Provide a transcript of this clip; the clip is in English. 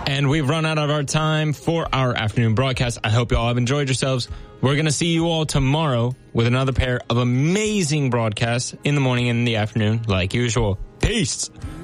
And we've run out of our time for our afternoon broadcast. I hope you all have enjoyed yourselves. We're going to see you all tomorrow with another pair of amazing broadcasts in the morning and in the afternoon, like usual. Peace.